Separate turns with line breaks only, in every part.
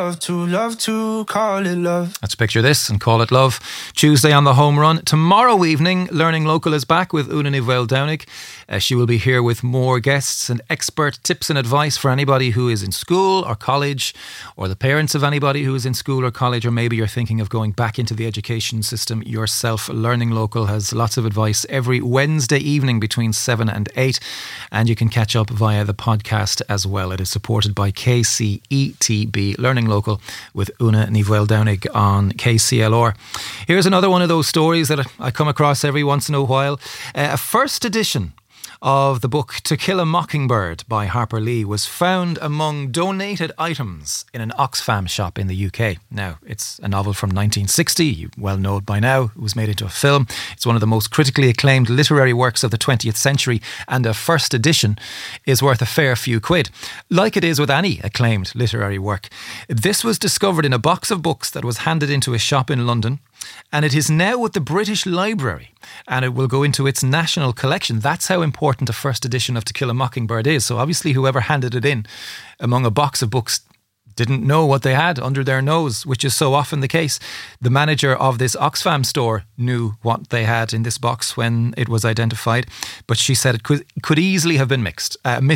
Love to call it love.
Let's picture this and call it love. Tuesday on the home run. Tomorrow evening, Learning Local is back with Una Ní Bhfuil-Downig. She will be here with more guests and expert tips and advice for anybody who is in school or college, or the parents of anybody who is in school or college, or maybe you're thinking of going back into the education system yourself. Learning Local has lots of advice every Wednesday evening between 7 and 8, and you can catch up via the podcast as well. It is supported by KCETB, Learning Local with Una Ní Bhfuil-Downig on KCLR. Here's another one of those stories that I come across every once in a while. A first edition of the book To Kill a Mockingbird by Harper Lee was found among donated items in an Oxfam shop in the UK. Now, it's a novel from 1960. You well know it by now. It was made into a film. It's one of the most critically acclaimed literary works of the 20th century, and a first edition is worth a fair few quid, like it is with any acclaimed literary work. This was discovered in a box of books that was handed into a shop in London, and it is now with the British Library, and it will go into its national collection. That's how important a first edition of To Kill a Mockingbird is. So obviously whoever handed it in among a box of books didn't know what they had under their nose, which is so often the case. The manager of this Oxfam store knew what they had in this box when it was identified, but she said it could easily have been missed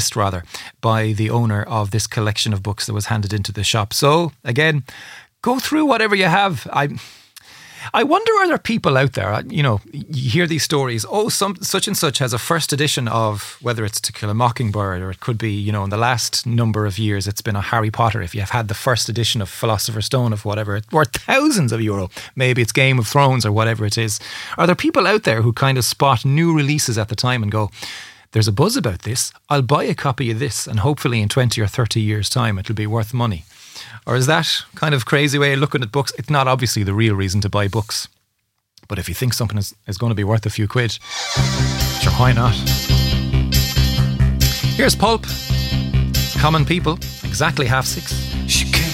by the owner of this collection of books that was handed into the shop. So again, go through whatever you have. I wonder, are there people out there, you hear these stories, such and such has a first edition of, whether it's To Kill a Mockingbird, or it could be, in the last number of years it's been a Harry Potter, if you've had the first edition of Philosopher's Stone, of whatever, worth thousands of euro, maybe it's Game of Thrones or whatever it is. Are there people out there who kind of spot new releases at the time and go, there's a buzz about this, I'll buy a copy of this, and hopefully in 20 or 30 years' time it'll be worth money? Or is that kind of crazy way of looking at books? It's not obviously the real reason to buy books. But if you think something is going to be worth a few quid, sure, why not? Here's Pulp. Common People, exactly 6:30.